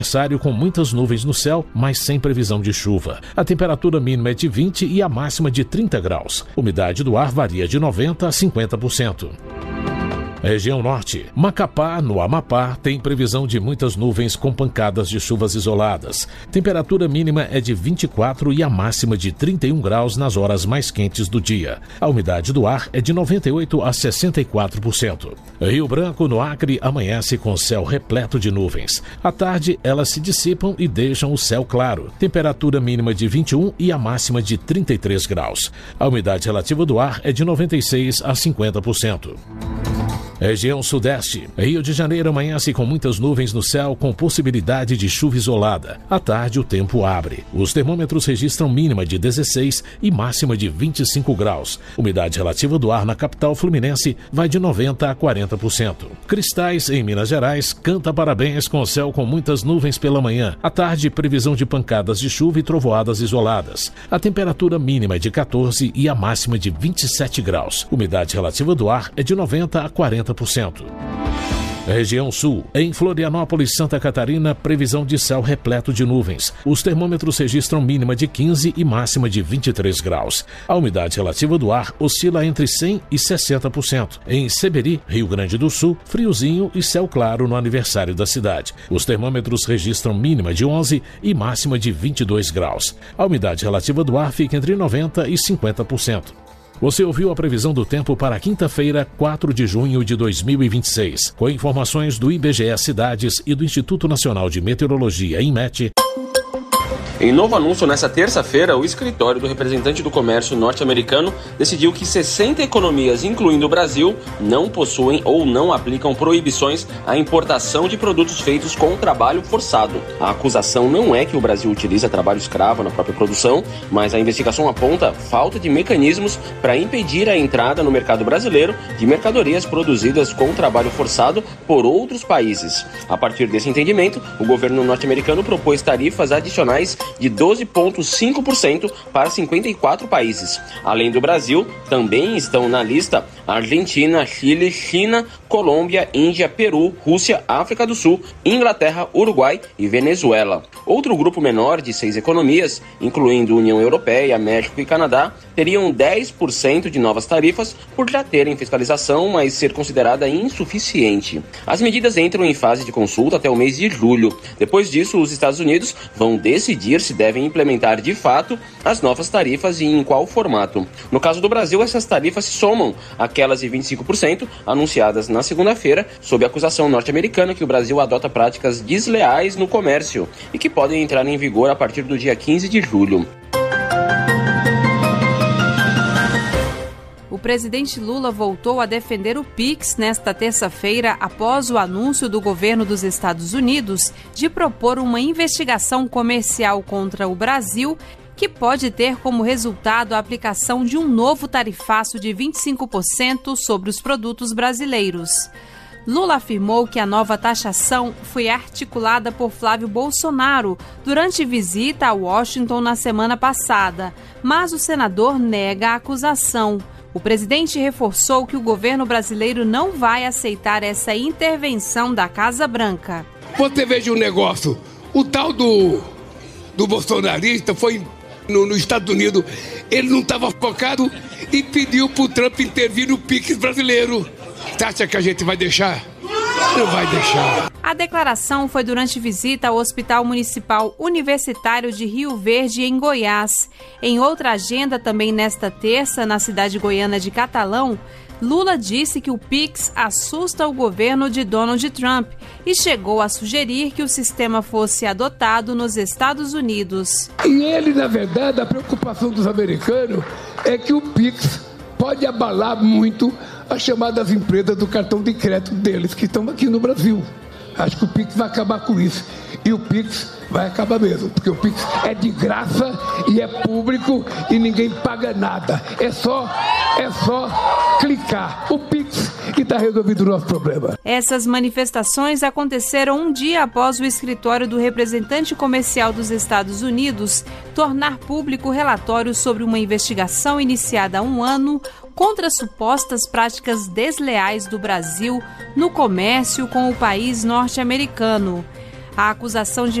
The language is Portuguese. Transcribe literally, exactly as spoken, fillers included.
aniversário com muitas nuvens no céu, mas sem previsão de chuva. A temperatura mínima é de vinte e a máxima de trinta graus. A umidade do ar varia de noventa a cinquenta por cento. Região Norte. Macapá, no Amapá, tem previsão de muitas nuvens com pancadas de chuvas isoladas. Temperatura mínima é de vinte e quatro e a máxima de trinta e um graus nas horas mais quentes do dia. A umidade do ar é de noventa e oito a sessenta e quatro por cento. Rio Branco, no Acre, amanhece com céu repleto de nuvens. À tarde, elas se dissipam e deixam o céu claro. Temperatura mínima de vinte e um e a máxima de trinta e três graus. A umidade relativa do ar é de noventa e seis a cinquenta por cento. Região Sudeste. Rio de Janeiro amanhece com muitas nuvens no céu, com possibilidade de chuva isolada. À tarde, o tempo abre. Os termômetros registram mínima de dezesseis e máxima de vinte e cinco graus. Umidade relativa do ar na capital fluminense vai de noventa a quarenta por cento. Cristais, em Minas Gerais, canta parabéns com céu com muitas nuvens pela manhã. À tarde, previsão de pancadas de chuva e trovoadas isoladas. A temperatura mínima é de quatorze e a máxima de vinte e sete graus. Umidade relativa do ar é de noventa a quarenta por cento. Região Sul. Em Florianópolis, Santa Catarina, previsão de céu repleto de nuvens. Os termômetros registram mínima de quinze e máxima de vinte e três graus. A umidade relativa do ar oscila entre cem e sessenta por cento. Em Seberi, Rio Grande do Sul, friozinho e céu claro no aniversário da cidade. Os termômetros registram mínima de onze e máxima de vinte e dois graus. A umidade relativa do ar fica entre noventa e cinquenta por cento. Você ouviu a previsão do tempo para quinta-feira, quatro de junho de dois mil e vinte e seis, com informações do I B G E Cidades e do Instituto Nacional de Meteorologia, INMET. Em novo anúncio, nesta terça-feira, o escritório do representante do comércio norte-americano decidiu que sessenta economias, incluindo o Brasil, não possuem ou não aplicam proibições à importação de produtos feitos com trabalho forçado. A acusação não é que o Brasil utiliza trabalho escravo na própria produção, mas a investigação aponta falta de mecanismos para impedir a entrada no mercado brasileiro de mercadorias produzidas com trabalho forçado por outros países. A partir desse entendimento, o governo norte-americano propôs tarifas adicionais de doze vírgula cinco por cento para cinquenta e quatro países. Além do Brasil, também estão na lista Argentina, Chile, China, Colômbia, Índia, Peru, Rússia, África do Sul, Inglaterra, Uruguai e Venezuela. Outro grupo menor de seis economias, incluindo União Europeia, México e Canadá, teriam dez por cento de novas tarifas por já terem fiscalização, mas ser considerada insuficiente. As medidas entram em fase de consulta até o mês de julho. Depois disso, os Estados Unidos vão decidir se devem implementar de fato as novas tarifas e em qual formato. No caso do Brasil, essas tarifas se somam àquelas de vinte e cinco por cento anunciadas na segunda-feira, sob a acusação norte-americana que o Brasil adota práticas desleais no comércio e que podem entrar em vigor a partir do dia quinze de julho. O presidente Lula voltou a defender o Pix nesta terça-feira após o anúncio do governo dos Estados Unidos de propor uma investigação comercial contra o Brasil que pode ter como resultado a aplicação de um novo tarifaço de vinte e cinco por cento sobre os produtos brasileiros. Lula afirmou que a nova taxação foi articulada por Flávio Bolsonaro durante visita a Washington na semana passada, mas o senador nega a acusação. O presidente reforçou que o governo brasileiro não vai aceitar essa intervenção da Casa Branca. Você veja um negócio, o tal do, do bolsonarista foi no, nos Estados Unidos, ele não estava focado e pediu para o Trump intervir no Pix brasileiro. Você acha que a gente vai deixar? Não vai deixar. A declaração foi durante visita ao Hospital Municipal Universitário de Rio Verde, em Goiás. Em outra agenda, também nesta terça, na cidade goiana de Catalão, Lula disse que o Pix assusta o governo de Donald Trump e chegou a sugerir que o sistema fosse adotado nos Estados Unidos. E ele, na verdade, a preocupação dos americanos é que o Pix pode abalar muito as chamadas empresas do cartão de crédito deles, que estão aqui no Brasil. Acho que o Pix vai acabar com isso. E o Pix vai acabar mesmo, porque o Pix é de graça e é público e ninguém paga nada. É só, é só clicar. O Pix e está resolvido o nosso problema. Essas manifestações aconteceram um dia após o escritório do representante comercial dos Estados Unidos tornar público o relatório sobre uma investigação iniciada há um ano contra supostas práticas desleais do Brasil no comércio com o país norte-americano. A acusação de